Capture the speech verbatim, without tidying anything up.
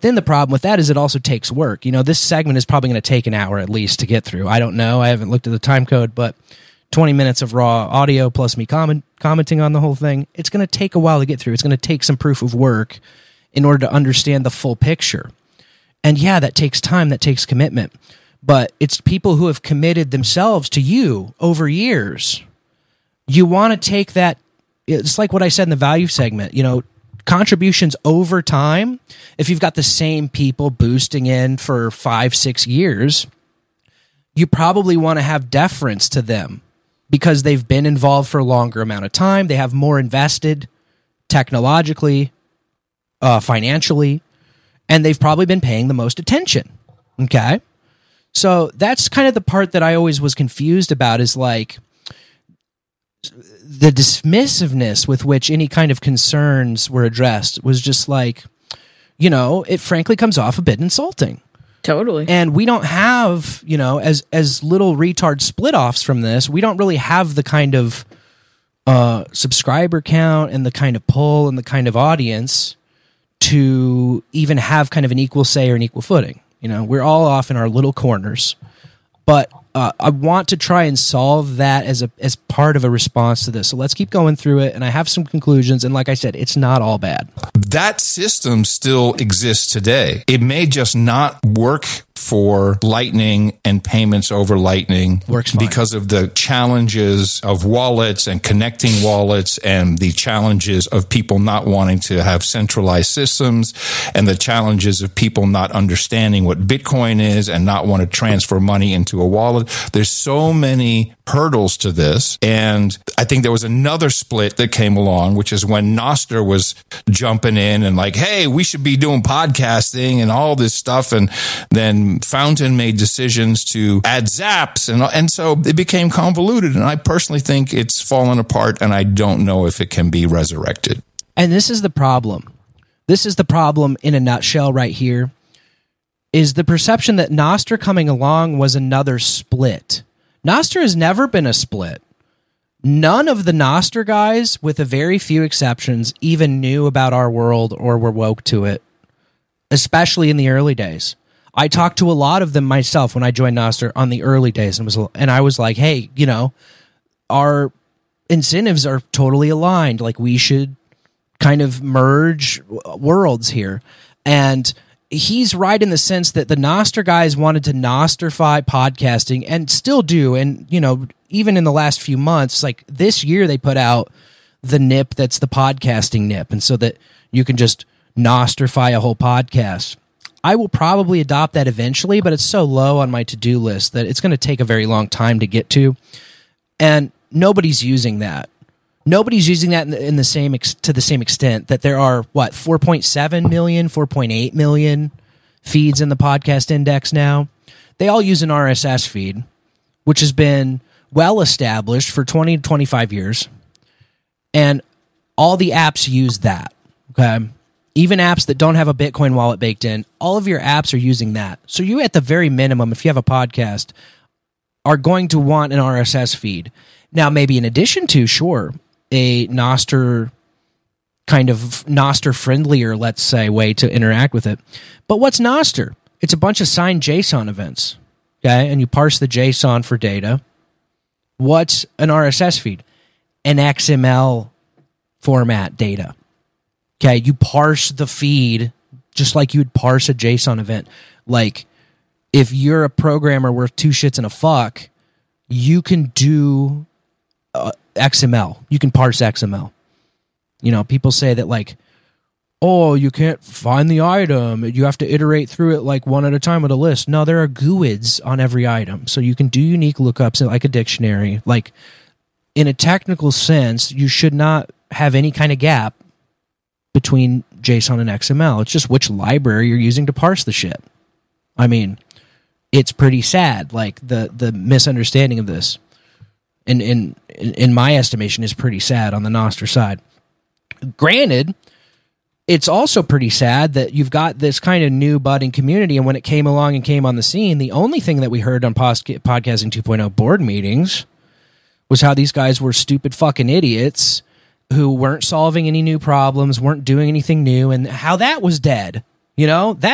then the problem with that is it also takes work. You know, this segment is probably going to take an hour at least to get through. I don't know. I haven't looked at the time code, but twenty minutes of raw audio plus me comment, commenting on the whole thing, it's going to take a while to get through. It's going to take some proof of work in order to understand the full picture. And yeah, that takes time, that takes commitment. But it's people who have committed themselves to you over years. You want to take that, it's like what I said in the value segment, you know, contributions over time. If you've got the same people boosting in for five, six years, you probably want to have deference to them because they've been involved for a longer amount of time. They have more invested technologically, uh, financially, and they've probably been paying the most attention. Okay? So that's kind of the part that I always was confused about, is like the dismissiveness with which any kind of concerns were addressed was just like, you know, it frankly comes off a bit insulting. Totally. And we don't have, you know, as as little retard split-offs from this, we don't really have the kind of uh, subscriber count and the kind of pull and the kind of audience to even have kind of an equal say or an equal footing. You know, we're all off in our little corners. But uh, I want to try and solve that as a as part of a response to this. So let's keep going through it, and I have some conclusions. And like I said, it's not all bad. That system still exists today. It may just not work for Lightning and payments over Lightning. Works fine. Because of the challenges of wallets and connecting wallets, and the challenges of people not wanting to have centralized systems, and the challenges of people not understanding what Bitcoin is and not want to transfer money into a wallet. There's so many hurdles to this. And I think there was another split that came along, which is when Nostr was jumping in and like, hey, we should be doing podcasting and all this stuff. And then Fountain made decisions to add zaps. And, and so it became convoluted. And I personally think it's fallen apart, and I don't know if it can be resurrected. And this is the problem. This is the problem in a nutshell right here, is the perception that Nostr coming along was another split. Nostr has never been a split. None of the Nostr guys, with a very few exceptions, even knew about our world or were woke to it, especially in the early days. I talked to a lot of them myself when I joined Nostr on the early days, and was and I was like, hey, you know, our incentives are totally aligned. Like, we should kind of merge worlds here. And he's right in the sense that the Nostr guys wanted to Nostrify podcasting, and still do. And, you know, even in the last few months, like this year, they put out the N I P that's the podcasting N I P, and so that you can just Nostrify a whole podcast. I will probably adopt that eventually, but it's so low on my to-do list that it's going to take a very long time to get to. And nobody's using that. Nobody's using that in the, in the same ex, to the same extent that there are, what, four point seven million, four point eight million feeds in the podcast index now. They all use an R S S feed, which has been well established for twenty to twenty-five years. And all the apps use that, okay? Even apps that don't have a Bitcoin wallet baked in, all of your apps are using that. So you, at the very minimum, if you have a podcast, are going to want an R S S feed. Now, maybe in addition to, sure, a Nostr kind of Nostr-friendlier, let's say, way to interact with it. But what's Nostr? It's a bunch of signed JSON events, okay? And you parse the JSON for data. What's an R S S feed? An X M L format data. Okay, you parse the feed just like you'd parse a JSON event. Like, if you're a programmer worth two shits and a fuck, you can do uh, X M L. You can parse X M L. You know, people say that, like, oh, you can't find the item. You have to iterate through it like one at a time with a list. No, there are G U I Ds on every item. So you can do unique lookups like a dictionary. Like, in a technical sense, you should not have any kind of gap between JSON and X M L. It's just which library you're using to parse the shit. I mean, it's pretty sad. Like, the the misunderstanding of this, in in in my estimation, is pretty sad on the Nostr side. Granted, it's also pretty sad that you've got this kind of new budding community, and when it came along and came on the scene, the only thing that we heard on Post- Podcasting two point oh board meetings was how these guys were stupid fucking idiots who weren't solving any new problems, weren't doing anything new, and how that was dead. You know, that